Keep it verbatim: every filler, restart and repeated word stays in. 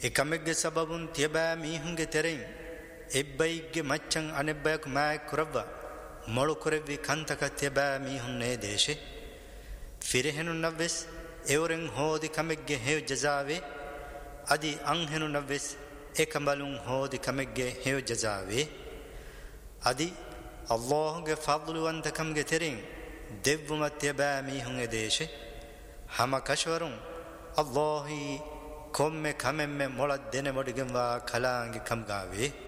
එකමෙක්ගේ සබබුන් තියබෑ මීහුන්ගේ තෙරෙන් එබ්බයිගේ මච්චන් අනෙබ්බයක් මෑ කුරව්වා මොළු කුරෙව්වි කන්තක තියබෑ මීහුන්නේ දේශේ ෆිරහෙනු නව්වෙස් එවරෙන් හෝදි කමෙක්ගේ හේව ජසාවේ අදි අංහෙනු නව්වෙස් එකඹලුන් හෝදි කමෙක්ගේ හේව ජසාවේ අදි අල්ලාහ්ගේ ෆض්ලුවන්තකම්ගේ තෙරෙන් දෙව්වමත් තියබෑ මීහුන්ගේ දේශේ හම කෂවරුන් අල්ලාහි කොම්මෙ කමෙම්මෙ මොළත් දෙන මොඩිගෙන්වා කලාංගි කම්ගාවේ